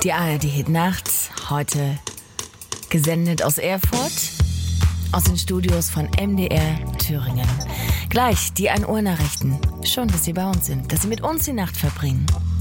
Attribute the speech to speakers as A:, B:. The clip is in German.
A: Die ARD Hit Nacht, heute gesendet aus Erfurt, aus den Studios von MDR Thüringen. Gleich die 1 Uhr Nachrichten. Schön, dass Sie bei uns sind, dass Sie mit uns die Nacht verbringen.